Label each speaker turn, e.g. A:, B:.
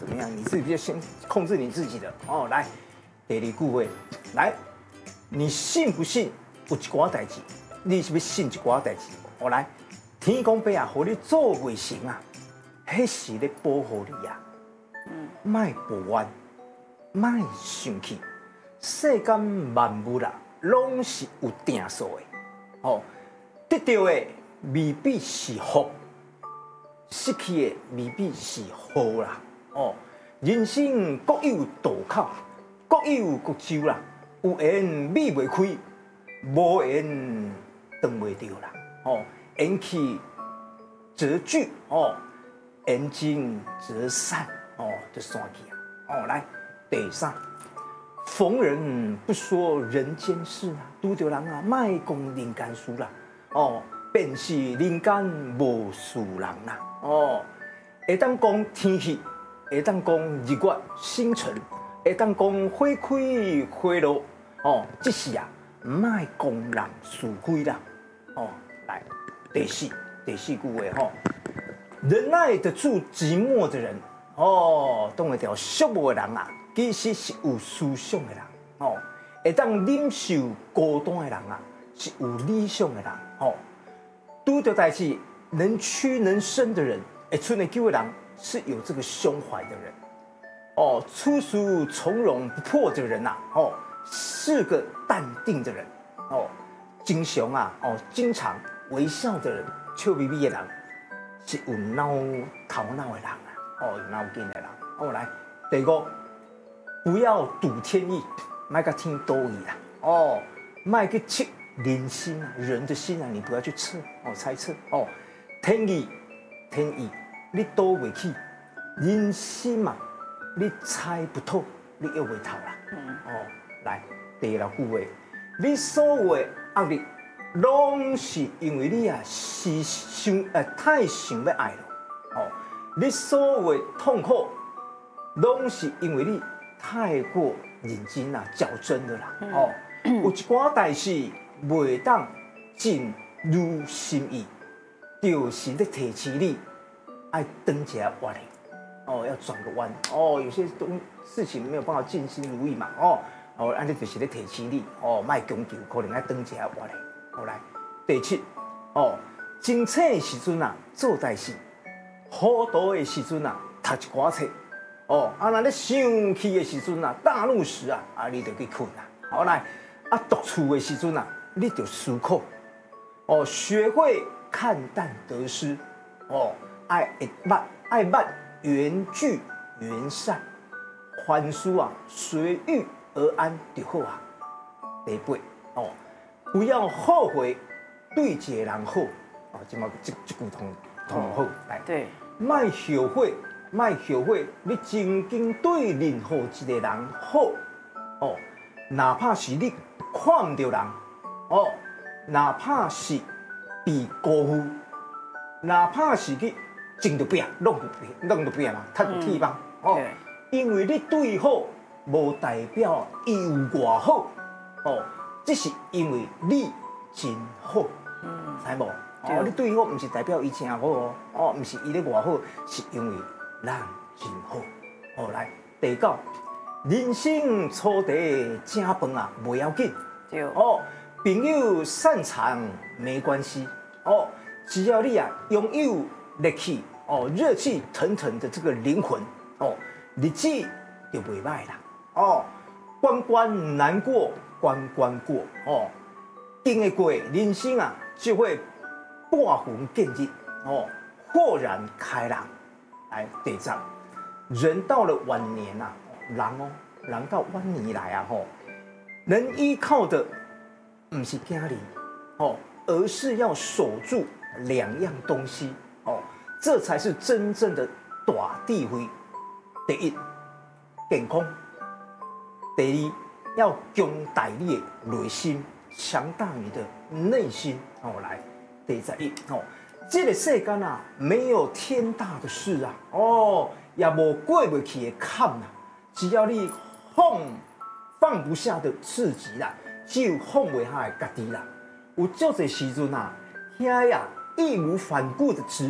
A: 怎么样？你自己就先控制你自己的哦。来，第二句话，来，你信不信有一寡代志？你是不是信一寡代志？哦，来，天公伯啊，互你做未成啊，迄是咧保护你啊。莫不冤，莫生气。世间万物啊，拢是有定数的。哦，得到的未必是福，失去的未必是祸啦。哦，人生各有道口，各有各州啦。有缘米袂开，无缘断袂着啦。哦，缘起则聚，哦，缘尽则散，哦，就散去啊。哦，来第三。逢人不说人间事啊，拄着人啊，莫讲人间事啦。哦，便是人间无事人啦。哦，会当讲天气，会当讲日月星辰，会当讲花开花落。哦，这是啊，莫讲人是非啦。哦，来第四句话吼，忍耐得住寂寞的人，哦，当会条寂寞的人啊。其实是有思想的人，哦，会当忍受孤单的人啊，是有理想的人，哦，拄着代志能屈能伸的人，会出来救的人，是有这个胸怀的人，哦，处事从容不迫的人呐，哦，是个淡定的人，哦，经常微笑的人，笑眯眯的人，是有头脑的人啊，哦，有脑筋的人，哦，来第五。不要赌天意，莫个听多疑啦。哦，莫去测人心啊，人的心啊，你不要去测哦，猜测哦。天意，你赌袂起；人心嘛，你猜不透，你又袂透啦。哦，来第六句话，你所有的压力，拢是因为你啊是太想要爱了。哦，你所有的痛苦，拢是因为你。太过认真啦，较真的啦，哦，有一寡代志袂当尽如心意，就是咧提起你爱转一下弯的，哦，要转个弯，哦，有些事情没有办法尽心如意嘛，哦，安尼就是咧提起你，哦，莫强求，可能要转一下弯的，好来，第七，哦，精彩的时阵啊，做代志；糊涂的时阵啊，读一寡册。哦，那咧生气的时阵啊，大怒时啊，你就去困啦。好来，独处的时阵啊，你就思考。哦，学会看淡得失。哦，爱捌缘聚缘散，凡事啊随遇而安就好啊。第八，哦，不要后悔对一个人好。哦，这句同好来。对，莫后悔。莫后悔，你曾经对任何一个人好，哦，哪怕是你看唔到人，哦，哪怕是被辜负，哪怕是去争着拼，弄着拼嘛，踢着铁嘛，哦，因为你对好，无代表伊有偌好，哦，这是因为你真好，知无？哦，你对好，唔是代表伊真好哦，哦，唔是伊咧偌好，是因为。人真好，哦来第九，人生初地正饭啊，不要紧，对哦，朋友散场没关系，哦，只要你啊拥有热气哦，热气腾腾的这个灵魂哦，日子就袂歹啦，哦，关关难过关关过哦，经历过人生啊，就会半魂见日哦，豁然开朗。来第十，人到了晚年呐，人到晚年来啊，能依靠的不是家里哦，而是要守住两样东西哦，这才是真正的大智慧。第一，健康；第二，要强大你的内心，强大你的内心哦。来，第十一哦。这个世间啊，没有天大的事啊，哦，也无过不去的坎啊。只要你放不下的自己啦，只有放不下的家己啦。有足侪时阵啊，遐呀义无反顾的执